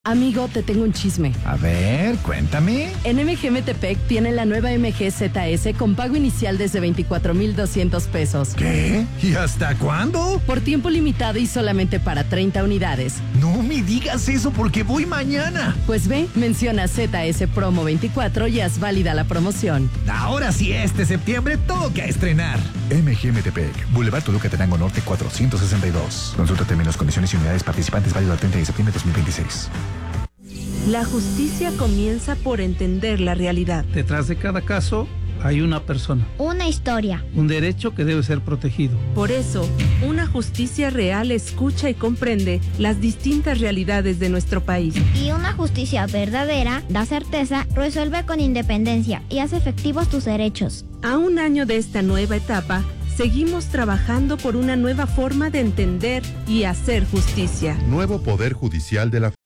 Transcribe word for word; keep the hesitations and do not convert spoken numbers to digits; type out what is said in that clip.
Amigo, te tengo un chisme. A ver, cuéntame. En M G Metepec tiene la nueva M G Z S con pago inicial desde veinticuatro mil doscientos pesos. ¿Qué? ¿Y hasta cuándo? Por tiempo limitado y solamente para treinta unidades. No me digas eso porque voy mañana. Pues ve, menciona Z S Promo veinticuatro y haz válida la promoción. Ahora sí, este septiembre toca estrenar. M G Metepec, Boulevard Toluca Tenango Norte cuatrocientos sesenta y dos. Consulta términos, condiciones y unidades participantes válido al treinta de septiembre de dos mil veintiséis. La justicia comienza por entender la realidad. Detrás de cada caso hay una persona. Una historia. Un derecho que debe ser protegido. Por eso, una justicia real escucha y comprende las distintas realidades de nuestro país. Y una justicia verdadera da certeza, resuelve con independencia y hace efectivos tus derechos. A un año de esta nueva etapa, seguimos trabajando por una nueva forma de entender y hacer justicia. Nuevo Poder Judicial de la